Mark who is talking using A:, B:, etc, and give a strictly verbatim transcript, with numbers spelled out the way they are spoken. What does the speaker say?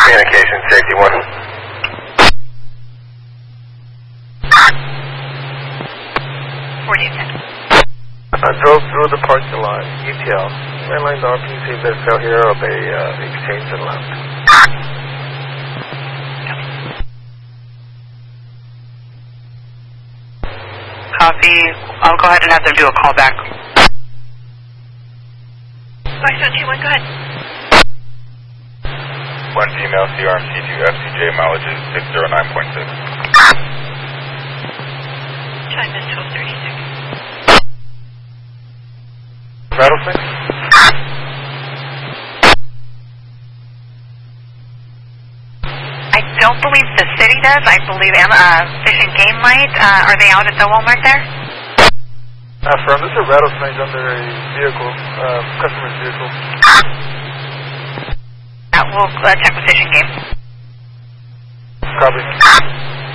A: Communication, safety one.
B: forty ten.
A: I drove through the parking lot, E T L. Mainline R P C that fell here of a uh, exchange and left.
B: Copy. I'll go ahead and have them do a call back.
C: five seven two one, go ahead.
D: One female C R M C two F C J mileage is six zero nine point six.
C: Time is twelve thirty-six.
A: Rattlesnake?
B: I don't believe the city does. I believe uh, Fish and Game might. Uh, are they out at the Walmart there?
A: Affirm, this is a rattlesnake under a vehicle, uh, customer's vehicle.
B: Uh, we'll uh, check with Fish and Game.
A: Copy.